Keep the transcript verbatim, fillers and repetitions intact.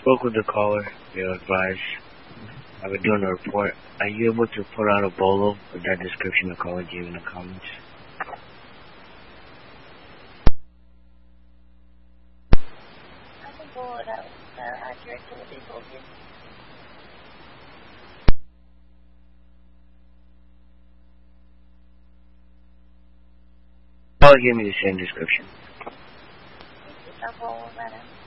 spoke with the caller. They'll advise. I've been doing a report. Are you able to put out a bolo with that description the caller gave in the comments? I can pull it out. They're accurate to what they told you. Caller gave me the same description. I'll pull that out.